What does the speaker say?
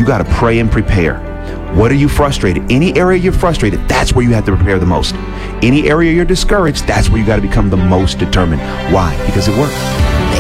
you got to pray and prepare. What are you frustrated? Any area you're frustrated, that's where you have to prepare the most. Any area you're discouraged, that's where you got to become the most determined. Why? Because it works.